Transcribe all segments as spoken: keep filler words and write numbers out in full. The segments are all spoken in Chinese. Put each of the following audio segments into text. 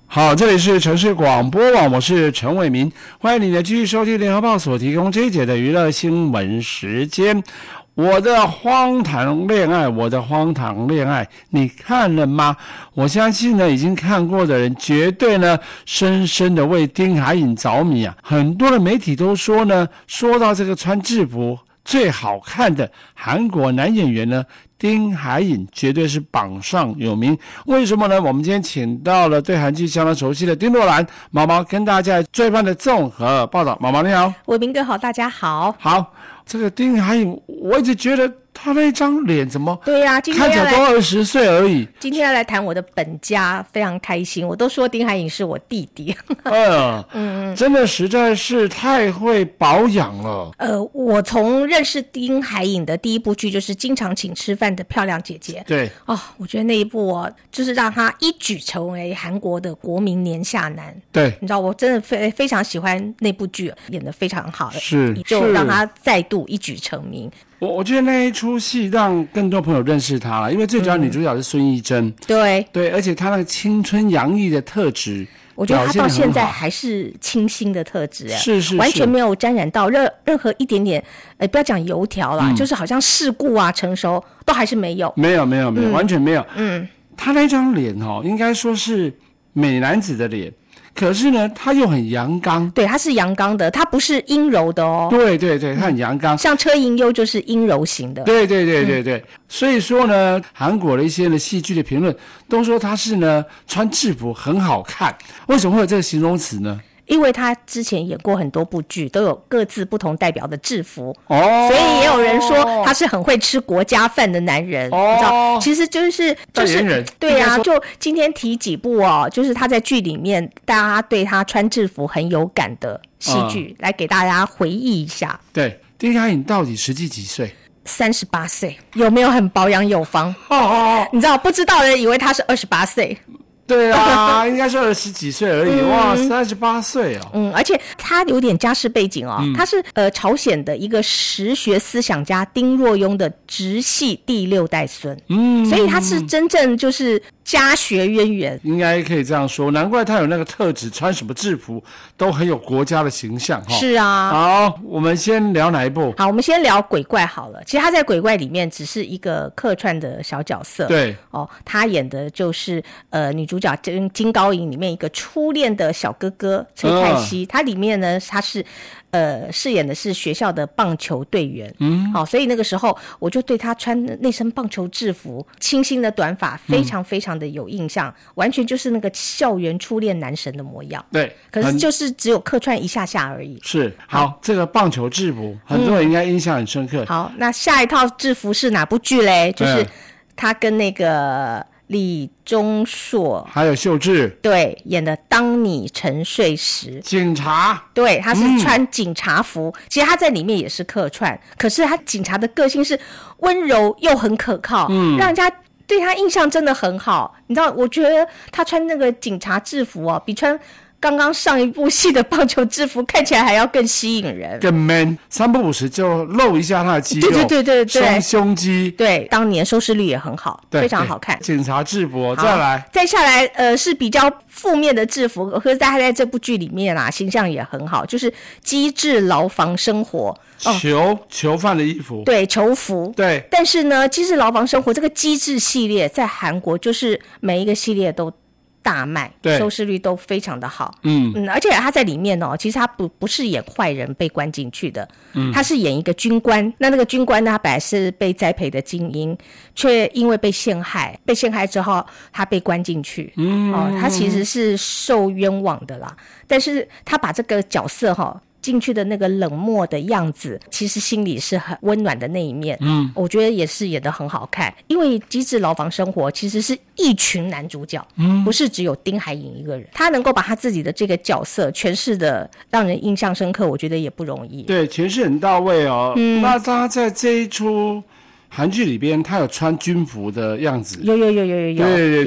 好，这里是城市广播网，我是陈伟民，欢迎你呢继续收听联合报所提供这一节的娱乐新闻时间。我的荒唐恋爱，我的荒唐恋爱，你看了吗？我相信呢，已经看过的人绝对呢，深深的为丁海寅着迷啊！很多的媒体都说呢，说到这个穿制服最好看的韩国男演员呢，丁海寅绝对是榜上有名。为什么呢？我们今天请到了对韩剧相当熟悉的丁若兰毛毛，跟大家最棒的综合报道。毛毛你好。 伟民哥好，大家好。 好，这个丁海寅，我一直觉得他那张脸怎么对呀、啊，今天看起来都二十岁而已。 今天要来谈我的本家，非常开心。我都说丁海寅是我弟弟。 呃、嗯，真的实在是太会保养了。 呃，我从认识丁海寅的第一部剧就是《经常请吃饭的漂亮姐姐》。 对哦，我觉得那一部哦，就是让他一举成为韩国的国民年下男。 对， 你知道，我真的非非常喜欢那部剧，演得非常好， 是就让他再度一举成名。 我我觉得那一出戏让更多朋友认识她了，因为最主要女主角是孙艺珍、嗯， 对对， 而且她那个青春洋溢的特质， 我觉得她到现在还是清新的特质， 是是， 完全没有沾染到任任何一点点，呃，不要讲油条啦、嗯，就是好像世故啊、成熟都还是没有， 没有没有没有、嗯，完全没有。 嗯， 她那张脸哦，应该说是美男子的脸。可是呢，他又很阳刚， 对，他是阳刚的，他不是阴柔的哦。 对对对，他很阳刚， 像车银优就是阴柔型的。 对对对对对，嗯、所以说呢，韩国的一些呢戏剧的评论都说他是呢穿制服很好看，为什么会有这个形容词呢？ 因为他之前演过很多部剧，都有各自不同代表的制服哦， 所以也有人说他是很会吃国家饭的男人， 哦， 你知道，其实就是就是对啊，就今天提几部哦，就是他在剧里面大家对他穿制服很有感的戏剧、嗯，来给大家回忆一下。 对，丁海寅到底实际几岁？ 三十八岁，有没有很保养有方？ 哦哦， 你知道，不知道的人以为他是二十八岁。 对啊，应该是二十几岁而已、嗯、哇，三十八岁哦。 嗯，而且他有点家世背景哦，嗯、他是呃朝鲜的一个实学思想家丁若雍的直系第六代孙，嗯，所以他是真正就是家学渊源， 应该可以这样说，难怪他有那个特质，穿什么制服都很有国家的形象哈。 是啊， 好，我们先聊哪一部？ 好，我们先聊鬼怪好了。其实他在鬼怪里面只是一个客串的小角色， 对哦，他演的就是呃女主角金金高银里面一个初恋的小哥哥崔泰熙，他、嗯、里面呢他是呃饰演的是学校的棒球队员，嗯，好、哦，所以那个时候我就对他穿那身棒球制服、清新的短发非常非常的有印象、嗯，完全就是那个校园初恋男神的模样。 对， 可是就是只有客串一下下而已。 是，好，好这个棒球制服很多人应该印象很深刻、嗯。 好，那下一套制服是哪部剧嘞？就是他跟那个李钟硕还有秀智对演的《当你沉睡时》， 警察， 对，他是穿警察服、嗯、其实他在里面也是客串，可是他警察的个性是温柔又很可靠，嗯，让人家对他印象真的很好。你知道，我觉得他穿那个警察制服哦，比穿刚刚上一部戏的棒球制服看起来还要更吸引人， 更 man， 三不五时就露一下他的肌肉， 对对对对对， 双胸肌， 对，当年收视率也很好，非常好看。 警察制服，再来， 再下来，呃，是比较负面的制服，可是他在这部剧里面啊，形象也很好，就是机智牢房生活。 囚、哦、囚犯的衣服， 对，囚服， 对。 但是呢，机智牢房生活这个机智系列在韩国就是每一个系列都大卖，收视率都非常的好。嗯嗯，而且他在里面哦，其实他不不是演坏人被关进去的，嗯，他是演一个军官。那那个军官呢，他本来是被栽培的精英，却因为被陷害，被陷害之后他被关进去。嗯，哦，他其实是受冤枉的啦，但是他把这个角色哈、哦。进去的那个冷漠的样子，其实心里是很温暖的那一面。嗯，我觉得也是演得很好看。因为《机智牢房生活》其实是一群男主角，嗯，不是只有丁海寅一个人。他能够把他自己的这个角色诠释的让人印象深刻，我觉得也不容易。 对，诠释很到位哦。嗯，那他在这一出韩剧里边，他有穿军服的样子。 有有有有有有。 对对对。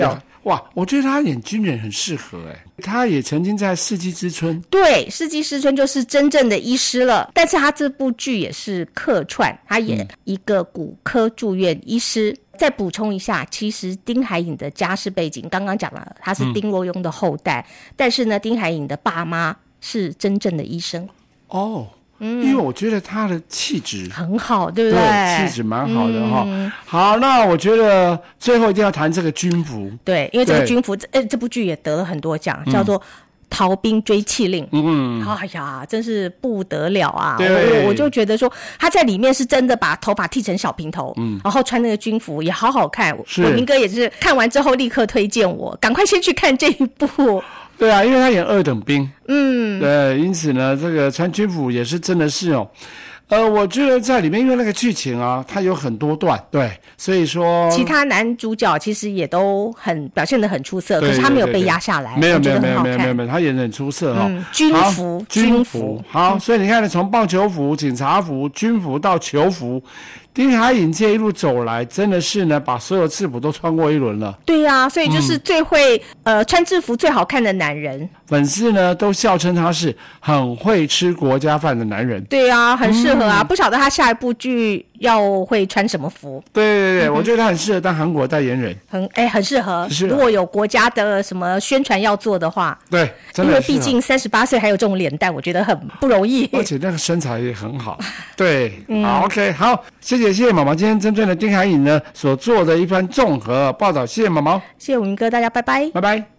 哇，我觉得他演军人很适合哎，他也曾经在《世纪之春》。 对，《世纪之春》就是真正的医师了，但是他这部剧也是客串，他演一个骨科住院医师。嗯，再补充一下，其实丁海寅的家世背景刚刚讲了，他是丁若庸的后代，嗯，但是呢，丁海寅的爸妈是真正的医生。 哦。嗯，因为我觉得他的气质很好，对不对？ 对，气质蛮好的哈，嗯。好，那我觉得最后一定要谈这个军服。 对，因为这个军服，呃，这部剧也得了很多奖，叫做《逃兵追缉令》。嗯，哎呀，真是不得了啊！我我就觉得说，他在里面是真的把头发剃成小平头，嗯，然后穿那个军服也好好看。我明哥也是看完之后立刻推荐我，赶快先去看这一部。 对啊，因为他演二等兵，嗯，对，因此呢，这个穿军服也是真的是哦，呃，我觉得在里面，因为那个剧情啊，它有很多段，对，所以说其他男主角其实也都很表现得很出色，可是他没有被压下来， 没有没有没有没有没有没有，他演得很出色哈， 嗯，军服军服好，所以你看，从棒球服、警察服、军服到球服。丁海寅这一路走来，真的是呢，把所有制服都穿过一轮了。 对呀、啊，所以就是最会、嗯、呃穿制服最好看的男人。 粉丝呢都笑称他是很会吃国家饭的男人。 对啊，很适合啊、嗯。不晓得他下一部剧要会穿什么服？ 对对对，嗯、我觉得他很适合当韩国代言人。 很哎，很适合。如果有国家的什么宣传要做的话， 对，真的因为毕竟三十八岁还有这种脸蛋，我觉得很不容易。 而且那个身材也很好。对，嗯、好 ，OK， 好，谢谢。谢谢毛毛，今天真正的丁海寅呢所做的一番综合报道，谢谢毛毛， 谢谢武明哥，大家拜拜， 拜拜。